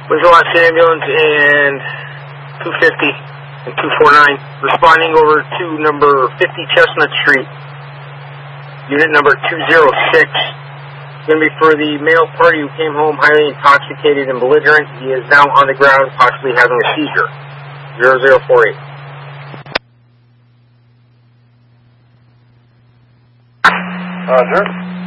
Wisconsin Ambulance and 250 and 249 responding over to number 50 Chestnut Street. Unit number 206. Going to be for the male party who came home highly intoxicated and belligerent. He is now on the ground, possibly having a seizure. 0048. Roger.